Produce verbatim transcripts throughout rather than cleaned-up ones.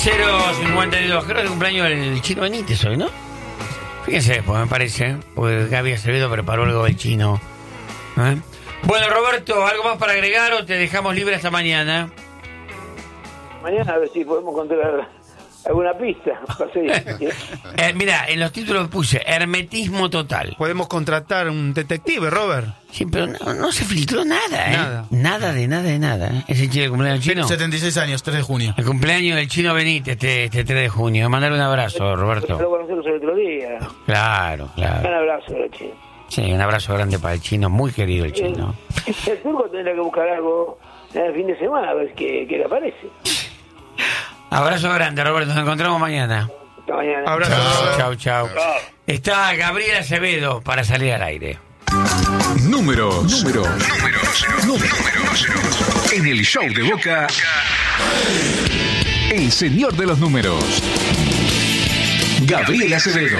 cero cincuenta y dos, creo que es el cumpleaños del Chino Benítez hoy, ¿no? Fíjense, pues me parece, porque Gaby Acevedo preparó algo del Chino. ¿Eh? Bueno, Roberto, ¿algo más para agregar o te dejamos libre hasta mañana? Mañana a ver si podemos encontrar alguna pista. eh, mira, en los títulos puse hermetismo total. Podemos contratar un detective, Robert. Sí, pero no, no se filtró nada, ¿eh? Nada. Nada de nada de nada, ¿eh? ¿Es el, el cumpleaños del Chino? setenta y seis años, tres de junio. El cumpleaños del Chino Benítez, este, este tres de junio. Mandarle un abrazo, Roberto. Lo conocemos el otro día. Claro, claro. Un abrazo, Chino. Sí, un abrazo grande para el Chino, muy querido el Chino. El, el turco tendrá que buscar algo en el fin de semana, a ver qué, qué le aparece. Abrazo grande, Roberto. Nos encontramos mañana. Hasta mañana. Abrazo. Chao, chao. Está Gabriel Acevedo para salir al aire. Números, números, números, números. En el show de Boca, el señor de los números, Gabriel Acevedo.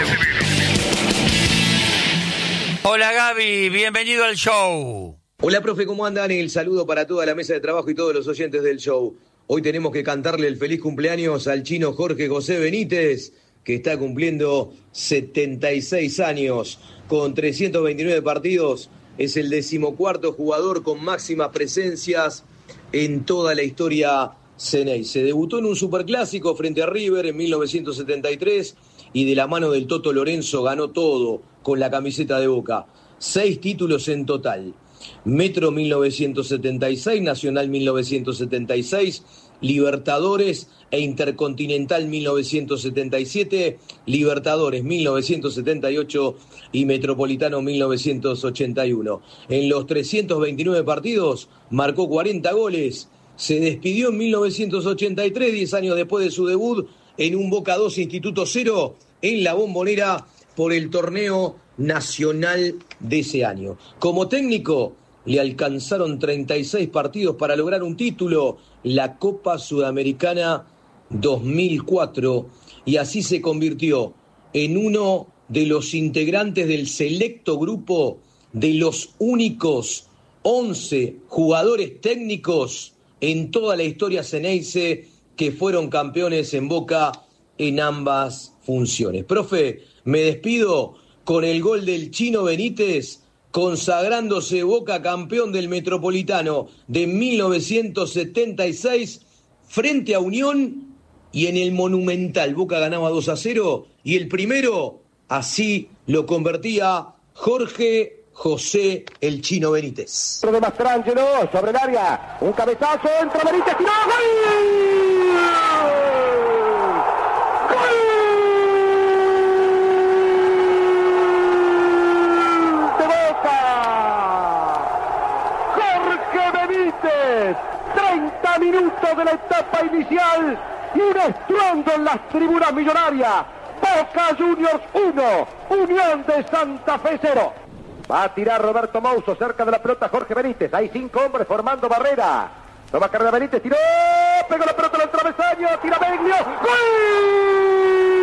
Hola, Gaby. Bienvenido al show. Hola, profe, ¿cómo andan? El saludo para toda la mesa de trabajo y todos los oyentes del show. Hoy tenemos que cantarle el feliz cumpleaños al chino Jorge José Benítez, que está cumpliendo setenta y seis años. Con trescientos veintinueve partidos, es el decimocuarto jugador con máximas presencias en toda la historia Ceney. Se debutó en un superclásico frente a River en mil novecientos setenta y tres y de la mano del Toto Lorenzo ganó todo con la camiseta de Boca. Seis títulos en total. Metro mil novecientos setenta y seis, Nacional mil novecientos setenta y seis, Libertadores e Intercontinental mil novecientos setenta y siete, Libertadores mil novecientos setenta y ocho y Metropolitano mil novecientos ochenta y uno. En los trescientos veintinueve partidos marcó cuarenta goles, se despidió en mil novecientos ochenta y tres, diez años después de su debut, en un Boca dos Instituto cero en la Bombonera por el torneo nacional de ese año. Como técnico le alcanzaron treinta y seis partidos para lograr un título, la Copa Sudamericana dos mil cuatro, y así se convirtió en uno de los integrantes del selecto grupo de los únicos once jugadores técnicos en toda la historia ceneice que fueron campeones en Boca en ambas funciones. Profe, me despido con el gol del Chino Benítez, consagrándose Boca campeón del Metropolitano de mil novecientos setenta y seis frente a Unión, y en el Monumental Boca ganaba dos a cero, y el primero así lo convertía Jorge José el Chino Benítez. De Mastrangelo sobre el área, un cabezazo, entra Benítez, tiró, ¡gol! treinta minutos de la etapa inicial y un estruendo en las tribunas millonarias. Boca Juniors uno, Unión de Santa Fe cero. Va a tirar Roberto Mouso cerca de la pelota Jorge Benítez. Hay cinco hombres formando barrera. Toma carrera Benítez, tiró, pegó la pelota en el travesaño, tira Beglio, ¡gol!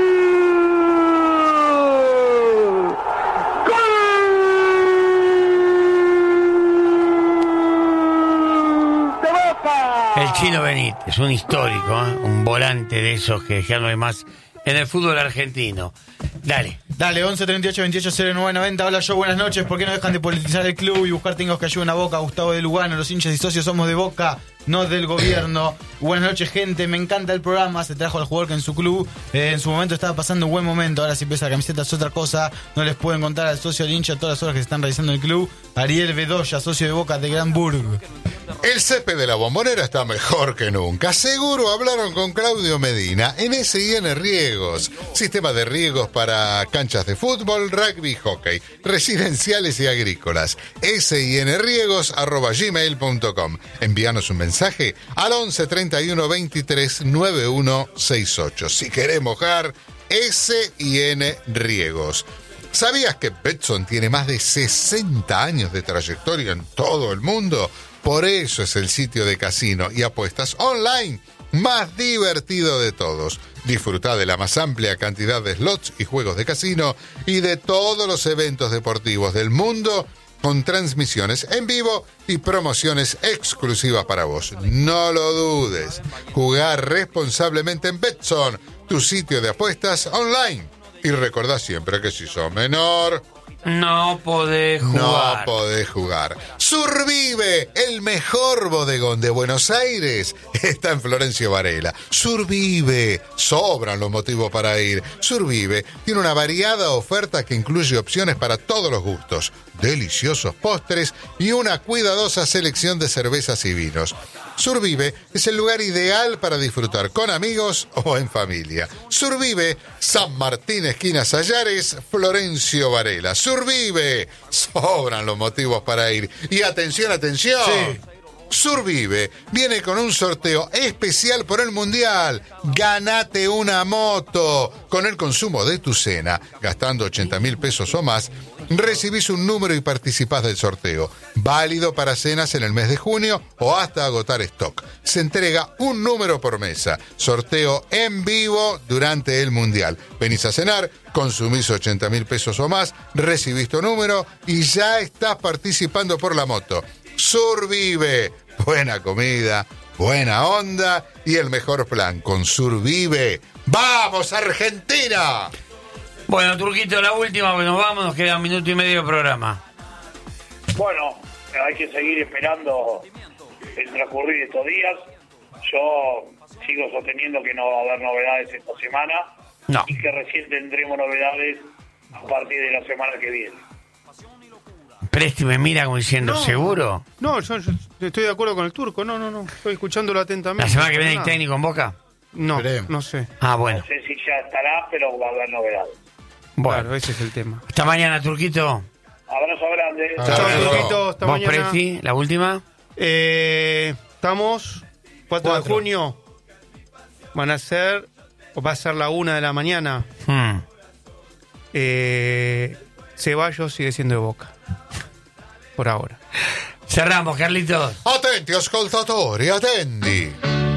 El Chino Benítez, un histórico, ¿eh? Un volante de esos que ya no hay más en el fútbol argentino. Dale. Dale, once treinta y ocho veintiocho cero nueve noventa. Hola, yo, buenas noches. ¿Por qué no dejan de politizar el club y buscar técnicos que ayuden a Boca? Gustavo de Lugano, los hinchas y socios somos de Boca, no del gobierno. Buenas noches, gente. Me encanta el programa. Se trajo al jugador que en su club eh, en su momento estaba pasando un buen momento. Ahora si pesa la camiseta es otra cosa. No les pueden contar al socio del hincha todas las horas que se están realizando en el club. Ariel Bedoya, socio de Boca de Granburg. El césped de la Bombonera está mejor que nunca. Seguro hablaron con Claudio Medina en S I N Riegos. Sistema de riegos para canchas de fútbol, rugby, hockey, residenciales y agrícolas. sinriegos arroba gmail punto com. Envíanos un mensaje al once treinta y uno veintitrés noventa y uno sesenta y ocho. Si querés mojar, S I N Riegos. ¿Sabías que Betson tiene más de sesenta años de trayectoria en todo el mundo? Por eso es el sitio de casino y apuestas online más divertido de todos. Disfruta de la más amplia cantidad de slots y juegos de casino y de todos los eventos deportivos del mundo con transmisiones en vivo y promociones exclusivas para vos. No lo dudes. Jugar responsablemente en Betzone, tu sitio de apuestas online. Y recordá siempre que si sos menor... No podés jugar. No podés jugar. Survive, el mejor bodegón de Buenos Aires, está en Florencio Varela. Survive, sobran los motivos para ir. Survive tiene una variada oferta que incluye opciones para todos los gustos, deliciosos postres y una cuidadosa selección de cervezas y vinos. Survive es el lugar ideal para disfrutar con amigos o en familia. Survive, San Martín, esquina Sallares, Florencio Varela. Survive, sobran los motivos para ir. Y atención, atención. Sí. Survive viene con un sorteo especial por el Mundial. Ganate una moto. Con el consumo de tu cena, gastando ochenta mil pesos o más, recibís un número y participás del sorteo. Válido para cenas en el mes de junio o hasta agotar stock. Se entrega un número por mesa. Sorteo en vivo durante el Mundial. Venís a cenar, consumís ochenta mil pesos o más, recibís tu número y ya estás participando por la moto. Survive, buena comida, buena onda y el mejor plan con Survive. ¡Vamos, Argentina! Bueno, Turquito, la última, que nos vamos, nos queda un minuto y medio de programa. Bueno, hay que seguir esperando el transcurrir de estos días. Yo sigo sosteniendo que no va a haber novedades esta semana. No. Y que recién tendremos novedades a partir de la semana que viene. Presti me mira como diciendo, No. ¿seguro? No, yo, yo estoy de acuerdo con el turco. No, no, no. Estoy escuchándolo atentamente. ¿La semana que viene hay Nada. técnico en Boca? No, Esperemos. no sé. Ah, bueno. No sé si ya estará, pero va a haber novedades. Bueno, Claro, ese es el tema. hasta mañana, Turquito. Abrazo grande. Ah, Chao, bueno. turquito. Hasta ¿Vos, mañana. Presti, la última? Eh, estamos cuatro de Cuatro. junio. Van a ser, o va a ser la una de la mañana. Hmm. Eh, Ceballos sigue siendo de Boca. Por ahora. Cerramos, Carlitos. Attenti ascoltatori, attendi.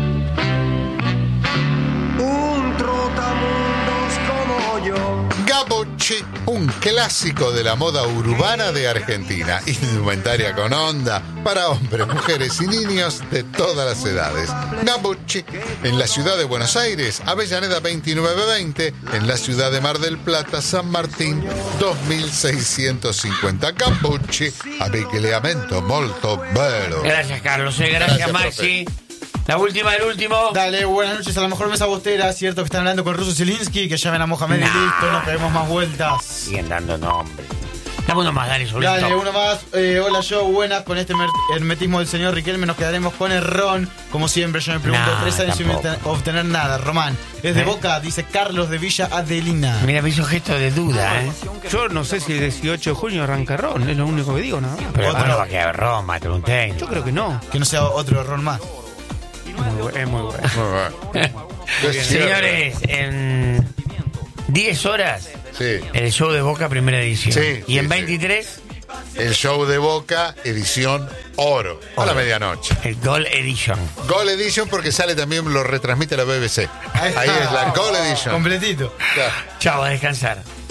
Un trotamundos como yo. Gabucci, un clásico de la moda urbana de Argentina. Indumentaria con onda para hombres, mujeres y niños de todas las edades. Gabucci, en la ciudad de Buenos Aires, Avellaneda veintinueve veinte, en la ciudad de Mar del Plata, San Martín, dos mil seiscientos cincuenta. Gabucci, abbigliamento molto bello. Gracias, Carlos. eh, Gracias, Gracias, Maxi. La última del último. Dale, buenas noches a la mejor mesa bostera. Cierto que están hablando con Russo Zielinski, que llamen a Mohamed y Nah. listo, no queremos más vueltas. Siguen dando nombres. Dame uno más, dale, solito. Dale, uno más. Eh, hola, yo, buenas. Con este mer- hermetismo del señor Riquelme nos quedaremos con el ron. Como siempre, yo me pregunto, Nah, tres años sin tampoco. obten- obtener nada. Román, es de ¿Eh? Boca, dice Carlos de Villa Adelina. Mira, me hizo gesto de duda, ¿eh? Yo no sé si el dieciocho de junio arranca Ron, es lo único que digo, nada más. Pero Otro. bueno, va a quedar Roma, te un técnico. Yo creo que no. Que no sea otro ron más. Muy bu- es muy bueno. Muy bueno. Es cierto. Señores, en diez horas, Sí. el show de Boca, primera edición. Sí, y sí, en sí. veintitrés, El show de Boca, edición oro, a la medianoche. el Gold Edition. Goal Edition porque sale también, lo retransmite la B B C. Ahí es la Goal Edition. Completito. Claro. Chao, a descansar.